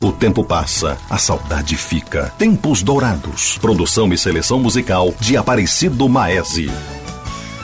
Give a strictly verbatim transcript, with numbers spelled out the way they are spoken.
O tempo passa, a saudade fica. Tempos Dourados. Produção e seleção musical de Aparecido Maese.